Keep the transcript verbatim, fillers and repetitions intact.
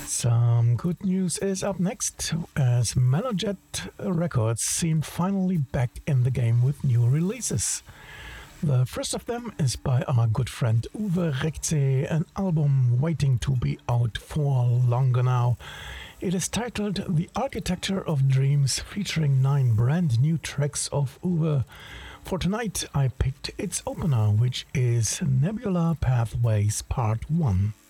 Some good news is up next, as Melojet Records seem finally back in the game with new releases. The first of them is by our good friend Uwe Rekze, an album waiting to be out for longer now. It is titled The Architecture of Dreams, featuring nine brand new tracks of Uwe. For tonight I picked its opener, which is Nebula Pathways Part one.